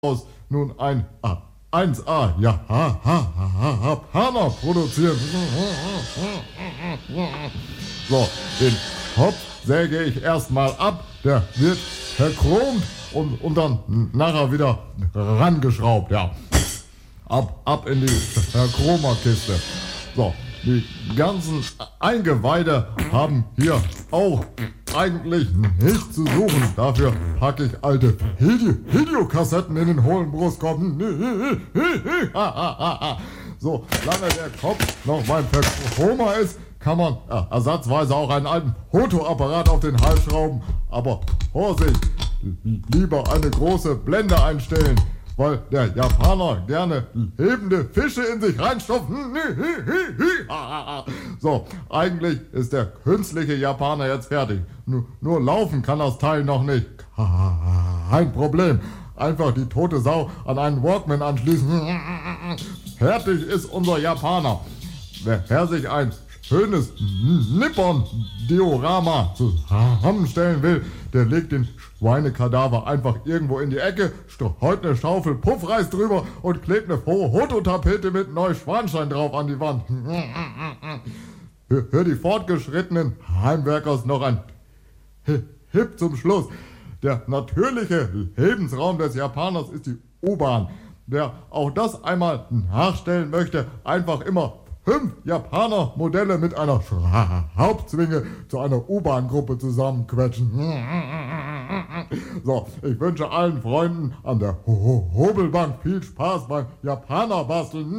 aus nun ein 1A Japaner produzieren. So, den Kopf säge ich erstmal ab, der wird verchromt und dann nachher wieder rangeschraubt, ja. Ab in die Verchromerkiste. So, die ganzen Eingeweide haben hier auch eigentlich nichts zu suchen. Dafür packe ich alte Videokassetten in den hohlen Brustkorb. So, lange der Kopf noch beim Verchromer ist, kann man ersatzweise auch einen alten Fotoapparat auf den Hals schrauben. Aber Vorsicht, lieber eine große Blende einstellen, weil der Japaner gerne lebende Fische in sich reinstopft. So, eigentlich ist der künstliche Japaner jetzt fertig. Nur laufen kann das Teil noch nicht. Kein Problem. Einfach die tote Sau an einen Walkman anschließen. Fertig ist unser Japaner. Wer sich ein schönes Nippon-Diorama zusammenstellen will, der legt den Schweinekadaver einfach irgendwo in die Ecke, streut eine Schaufel Puffreis drüber und klebt eine Fototapete mit Neuschwanstein drauf an die Wand. Für die fortgeschrittenen Heimwerkers noch ein Tipp zum Schluss. Der natürliche Lebensraum des Japaners ist die U-Bahn. Wer auch das einmal nachstellen möchte, einfach immer 5 Japaner-Modelle mit einer Schraubzwinge zu einer U-Bahn-Gruppe zusammenquetschen. So, ich wünsche allen Freunden an der Hobelbank viel Spaß beim Japaner-Basteln.